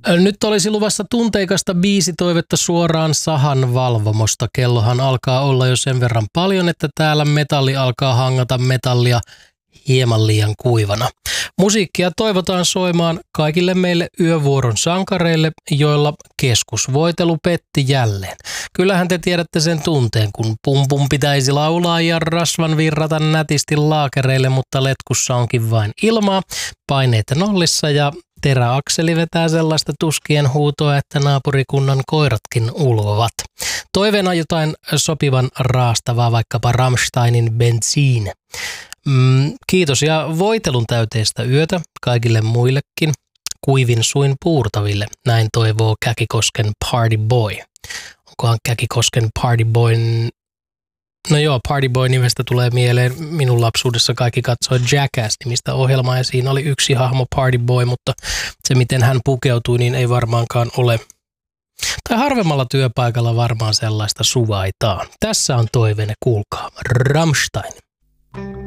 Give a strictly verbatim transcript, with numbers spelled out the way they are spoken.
Nyt olisi luvassa tunteikasta biisitoivetta suoraan Sahan valvomosta. Kellohan alkaa olla jo sen verran paljon, että täällä metalli alkaa hangata metallia hieman liian kuivana. Musiikkia toivotaan soimaan kaikille meille yövuoron sankareille, joilla keskusvoitelu petti jälleen. Kyllähän te tiedätte sen tunteen, kun pumpun pitäisi laulaa ja rasvan virrata nätisti laakereille, mutta letkussa onkin vain ilmaa, paineita nollissa ja teräakseli vetää sellaista tuskien huutoa, että naapurikunnan koiratkin ulvovat. Toiveena jotain sopivan raastavaa, vaikkapa Rammsteinin Benzin. Mm, kiitos ja voitelun täyteistä yötä kaikille muillekin kuivin suin puurtaville. Näin toivoo Käkikosken Party Boy. Onkohan Käkikosken Party Boyn... No joo, Party Boy nimestä tulee mieleen. Minun lapsuudessa kaikki katsoi Jackass-nimistä ohjelmaa ja siinä oli yksi hahmo Party Boy, mutta se miten hän pukeutui, niin ei varmaankaan ole. Tai harvemmalla työpaikalla varmaan sellaista suvaitaan. Tässä on toiveenne, kuulkaa. Rammstein.